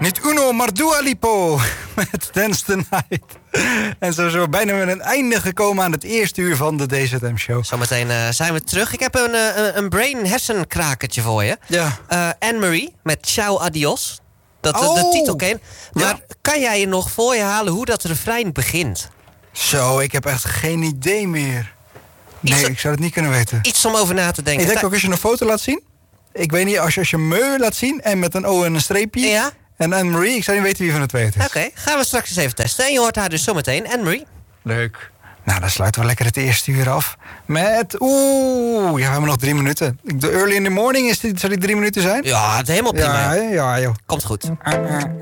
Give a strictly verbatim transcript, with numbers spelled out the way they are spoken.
Niet Uno, maar Dua Lipa met Dance the Night. En zo zijn we bijna met een einde gekomen aan het eerste uur van de D Z M-show. Zometeen uh, zijn we terug. Ik heb een, uh, een brain-hersenkrakertje voor je. Ja. Uh, Anne-Marie met Ciao Adios. Dat oh. de, de titel ken. Maar ja. kan jij je nog voor je halen hoe dat refrein begint? Zo, ik heb echt geen idee meer. Nee, iets, ik zou het niet kunnen weten. Iets om over na te denken. Ik denk ook als je een foto laat zien. Ik weet niet, als je, als je me laat zien en met een O en een streepje. Ja? En Anne-Marie, ik zou niet weten wie van de twee het is. Oké, okay, gaan we straks eens even testen. En je hoort haar dus zometeen. Anne-Marie. Leuk. Nou, dan sluiten we lekker het eerste uur af. Met, oeh, ja, we hebben nog drie minuten. De early in the morning, is die, zou die drie minuten zijn? Ja, het is helemaal prima. Ja, ja, joh. Komt goed. Uh, uh, uh.